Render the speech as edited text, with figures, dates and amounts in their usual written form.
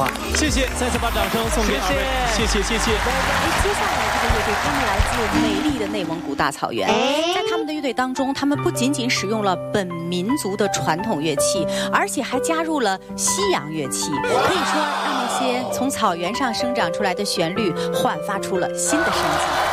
话。谢谢，再次把掌声送给二位，谢谢。接下来这个乐队，他们来自美丽的内蒙古大草原，在他们的乐队当中，他们不仅仅使用了本民族的传统乐器，而且还加入了西洋乐器，可以说让那些从草原上生长出来的旋律焕发出了新的生机。